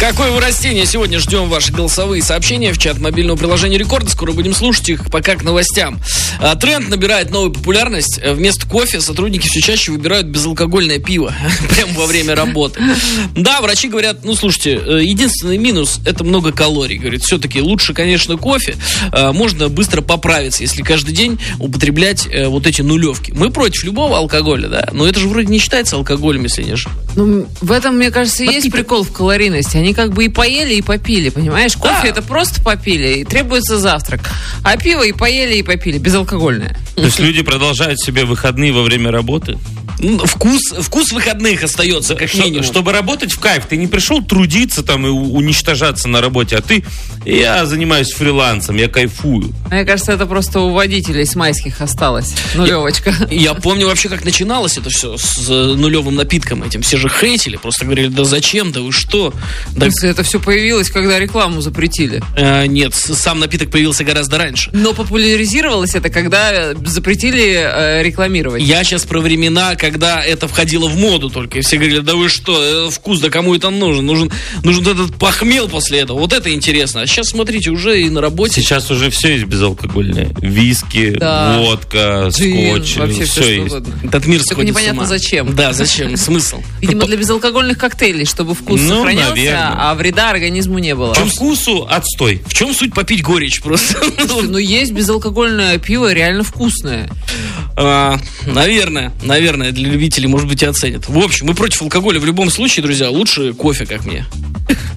Какое вы растение? Сегодня ждем ваши голосовые сообщения в чат мобильного приложения Рекорда. Скоро будем слушать их, пока к новостям. Тренд набирает новую популярность. Вместо кофе сотрудники все чаще выбирают безалкогольное пиво прямо во время работы. Да, врачи говорят, ну, слушайте, единственный минус – это много калорий. Говорит, все-таки лучше, конечно, кофе. Можно быстро поправиться, если каждый день употреблять вот эти нулевки. Мы против любого алкоголя, да, но это же вроде не считается алкоголем, если не ошибаюсь. Ну, в этом, мне кажется, есть прикол в калорийности. Они как бы и поели, и попили, понимаешь? Кофе это просто попили, и требуется завтрак. А пиво и поели, и попили, безалкогольное. То есть люди продолжают себе выходные во время работы? Вкус выходных остается, как минимум. Чтобы работать в кайф. Ты не пришел трудиться там и уничтожаться на работе, а я занимаюсь фрилансом, я кайфую. Мне кажется, это просто у водителей с майских осталось. Нулевочка. Я помню вообще, как начиналось это все с нулевым напитком этим. Все же хейтили, просто говорили, да зачем, да вы что? Да... Это все появилось, когда рекламу запретили. Нет, сам напиток появился гораздо раньше. Но популяризировалось это, когда запретили рекламировать. Я сейчас про времена, когда это входило в моду только. И все говорили, да вы что, вкус, да кому это нужен? Нужен этот похмел после этого. Вот это интересно. А сейчас, смотрите, уже и на работе. Сейчас уже все есть безалкогольное. Виски, водка, скотч. Вообще все есть. Этот мир только непонятно зачем. Да, зачем? Смысл? Видимо, для безалкогольных коктейлей, чтобы вкус сохранялся, наверное. А вреда организму не было. По вкусу отстой. В чем суть попить горечь просто? Ну, есть безалкогольное пиво, реально вкусное. Наверное, для любителей, может быть, и оценят. В общем, мы против алкоголя в любом случае, друзья. Лучше кофе, как мне.